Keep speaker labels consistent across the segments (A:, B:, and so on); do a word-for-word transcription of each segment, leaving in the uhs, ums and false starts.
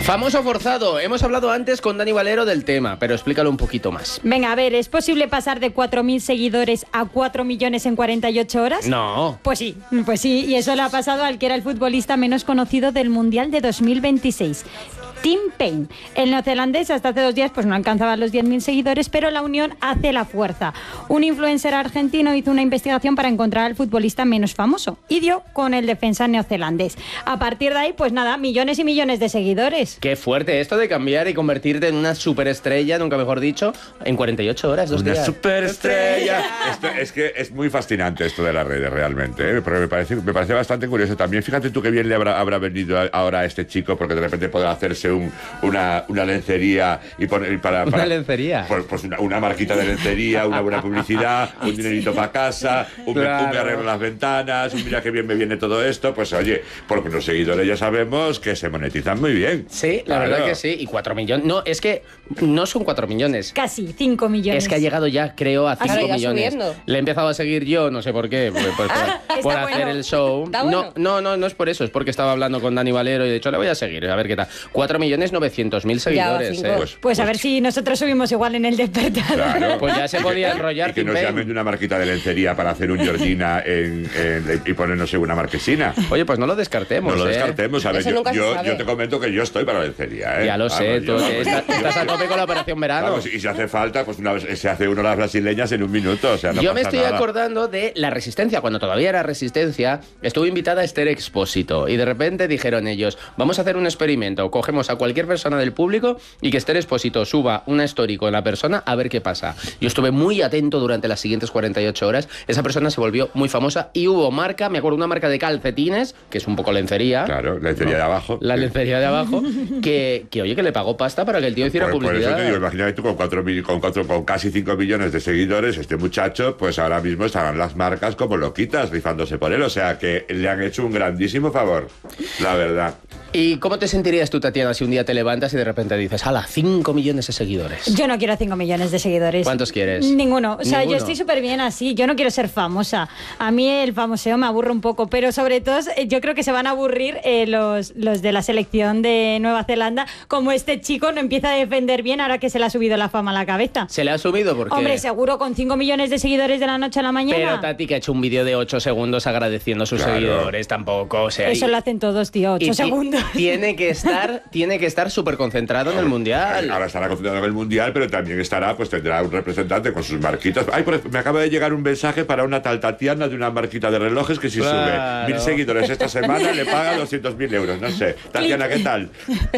A: Famoso forzado. Hemos hablado antes con Dani Valero del tema, pero explícalo un poquito más.
B: Venga, a ver, ¿es posible pasar de cuatro mil seguidores a cuatro millones en cuarenta y ocho horas?
A: No.
B: Pues sí, pues sí, y eso le ha pasado al que era el futbolista menos conocido del Mundial de dos mil veintiséis. Tim Payne. El neozelandés hasta hace dos días pues no alcanzaba los diez mil seguidores, pero la unión hace la fuerza. Un influencer argentino hizo una investigación para encontrar al futbolista menos famoso y dio con el defensa neozelandés. A partir de ahí, pues nada, millones y millones de seguidores.
A: Qué fuerte esto de cambiar y convertirte en una superestrella, nunca mejor dicho, en cuarenta y ocho horas, dos
C: una
A: días.
C: Una superestrella. Esto, es que es muy fascinante esto de las redes realmente, ¿eh? Pero me parece, me parece bastante curioso también. Fíjate tú qué bien le habrá, habrá venido ahora a este chico, porque de repente podrá hacerse un, una, una lencería y poner para, para
A: una lencería
C: pues, pues una, una marquita de lencería, una buena publicidad, un dinerito para casa, un, claro. un me arreglo las ventanas, un mira qué bien me viene todo esto. Pues oye, porque los seguidores ya sabemos que se monetizan muy bien.
A: Sí, la claro. verdad que sí. Y cuatro millones. No, es que no son cuatro millones.
B: Casi cinco millones.
A: Es que ha llegado ya, creo, a cinco millones.
D: Subiendo.
A: Le he empezado a seguir yo, no sé por qué, pues, pues,
B: ah,
A: por, por hacer
B: bueno.
A: el show.
D: ¿Está bueno?
A: No, no, no, no es por eso, es porque estaba hablando con Dani Valero y de hecho le voy a seguir, a ver qué tal. cuatro millones novecientos mil seguidores.
D: Ya,
A: eh.
B: pues, pues a ver si nosotros subimos igual en el despertador.
C: Claro.
A: Pues ya se podía enrollar.
C: Y que nos llamen de una marquita de lencería para hacer un Georgina en, en, y ponernos en una marquesina.
A: Oye, pues no lo descartemos.
C: No lo
A: eh.
C: descartemos. A ver, yo, yo, yo te comento que yo estoy para la lencería. ¿eh?
A: Ya lo
C: vamos,
A: sé, tú
C: yo,
A: estás,
C: yo,
A: estás a tope con la operación verano.
C: Vamos, y si hace falta, pues una vez se hace uno las brasileñas en un minuto. O sea, no
A: yo
C: pasa
A: me estoy
C: nada.
A: acordando de La Resistencia, cuando todavía era Resistencia, estuvo invitada Esther Expósito y de repente dijeron ellos, vamos a hacer un experimento, cogemos a cualquier persona del público y que Esther Expósito suba una story con la persona a ver qué pasa. Yo estuve muy atento durante las siguientes cuarenta y ocho horas, esa persona se volvió muy famosa y hubo marca, me acuerdo una marca de calcetines, que es un poco lencería.
C: Claro, lencería ¿no? de abajo.
A: La lencería de abajo, que, que oye, que le pagó pasta para que el tío hiciera
C: por,
A: publicidad.
C: Por eso te digo, imagínate tú con, cuatro, con, cuatro, con casi cinco millones de seguidores, este muchacho, pues ahora mismo estarán las marcas como loquitas rifándose por él, o sea que le han hecho un grandísimo favor, la verdad.
A: ¿Y cómo te sentirías tú, Tatiana, si un día te levantas y de repente dices, ¡hala, cinco millones de seguidores!
B: Yo no quiero cinco millones de seguidores.
A: ¿Cuántos quieres?
B: Ninguno. O sea,
A: ¿Ninguno?
B: Yo estoy súper bien así. Yo no quiero ser famosa. A mí el famoseo me aburre un poco, pero sobre todo yo creo que se van a aburrir eh, los, los de la selección de Nueva Zelanda, como este chico no empieza a defender bien ahora que se le ha subido la fama a la cabeza.
A: ¿Se le ha subido? ¿Por qué?
B: Hombre, seguro con cinco millones de seguidores de la noche a la mañana.
A: Pero Tati, que ha hecho un vídeo de ocho segundos agradeciendo a sus claro. seguidores, tampoco. O sea,
B: eso
A: y,
B: lo hacen todos, tío, ocho segundos.
A: Tiene que estar, tiene que estar súper concentrado en el Mundial.
C: Ahora estará concentrado en el Mundial, pero también estará, pues tendrá un representante con sus marquitas. Ay, por, me acaba de llegar un mensaje para una tal Tatiana de una marquita de relojes que si claro. sube mil seguidores esta semana le paga doscientos mil euros. No sé. Tatiana, ¿qué tal?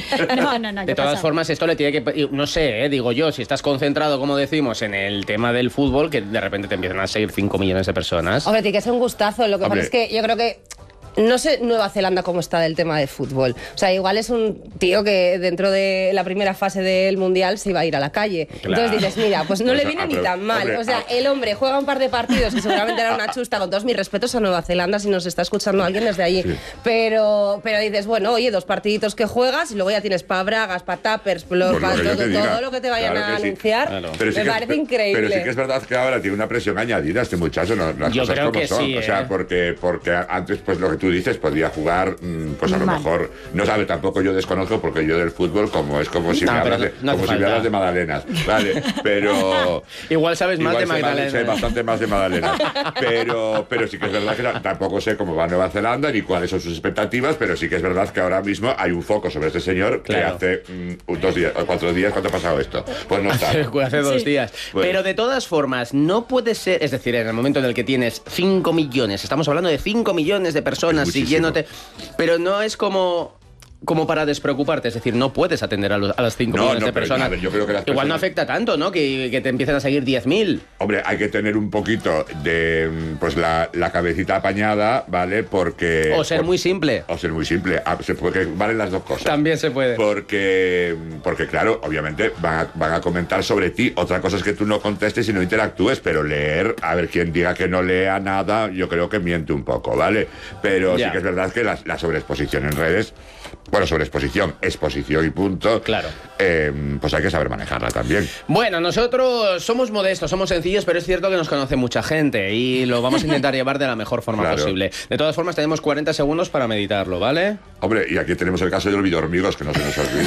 B: No, no, no.
A: De todas
B: pasa?
A: formas, esto le tiene que... No sé, eh, digo yo, si estás concentrado, como decimos, en el tema del fútbol, que de repente te empiezan a seguir cinco millones de personas.
D: Hombre, tiene que ser un gustazo. Lo que
C: Hombre.
D: pasa es que yo creo que... No sé Nueva Zelanda cómo está del tema de fútbol. O sea, igual es un tío que dentro de la primera fase del Mundial se iba a ir a la calle.
A: Claro.
D: Entonces dices, mira, pues no
C: pues,
D: le viene
C: ah,
D: ni
C: pero,
D: tan mal.
C: hombre,
D: o sea,
C: ah,
D: el hombre juega un par de partidos que seguramente era una chusta, con todos mis respetos a Nueva Zelanda si nos está escuchando alguien desde allí. Sí. Pero, pero dices, bueno, oye, dos partiditos que juegas y luego ya tienes para bragas, para tappers, pues para todo, todo lo que te vayan
C: claro
D: a
C: sí.
D: anunciar.
C: Claro.
D: Me
C: sí
D: parece
C: que,
D: increíble.
C: Pero sí que es verdad que ahora tiene una presión añadida este muchacho, no, las
A: Yo
C: cosas
A: creo
C: como
A: que
C: son.
A: Sí,
C: o sea,
A: eh.
C: porque, porque antes, pues lo que tú dices, podía jugar pues a lo
B: Mal.
C: mejor, no sabe, tampoco yo desconozco porque yo del fútbol como es como si
A: no,
C: me hablas de,
A: no
C: como si me hablas de magdalenas, vale, pero
A: igual sabes
C: igual
A: más de
C: sé
A: magdalenas.
C: Sé bastante más de magdalenas, pero, pero sí que es verdad que tampoco sé cómo va Nueva Zelanda ni cuáles son sus expectativas, pero sí que es verdad que ahora mismo hay un foco sobre este señor
A: claro.
C: que hace mm, dos días o cuatro días, ¿cuánto ha pasado esto? Pues no está.
A: Hace, hace dos
B: sí.
A: días.
C: Pues,
A: pero de todas formas, no puede ser, es decir, en el momento en el que tienes cinco millones, estamos hablando de cinco millones de personas siguiéndote, pero no es como... como para despreocuparte, es decir, no puedes atender a, los, a las cinco
C: no,
A: millones
C: no,
A: de
C: pero,
A: personas.
C: a ver, yo creo que las
A: Igual
C: personas...
A: no afecta tanto, ¿no? Que, que te empiecen a seguir diez mil.
C: Hombre, hay que tener un poquito de pues la, la cabecita apañada, ¿vale? Porque...
A: O ser
C: por,
A: muy simple.
C: O ser muy simple, porque valen las dos cosas.
A: También se puede.
C: Porque, porque claro, obviamente van a, van a comentar sobre ti. Otra cosa es que tú no contestes y no interactúes, pero leer, a ver, quien diga que no lea nada, yo creo que miente un poco, ¿vale? Pero ya. sí que es verdad que la, la sobreexposición en redes, bueno, sobreexposición, exposición y punto,
A: claro.
C: eh, pues hay que saber manejarla también.
A: Bueno, nosotros somos modestos, somos sencillos, pero es cierto que nos conoce mucha gente y lo vamos a intentar llevar de la mejor forma claro. posible. De todas formas, tenemos cuarenta segundos para meditarlo, ¿vale?
C: Hombre, y aquí tenemos el caso de los videohormigos, que no se nos olvide.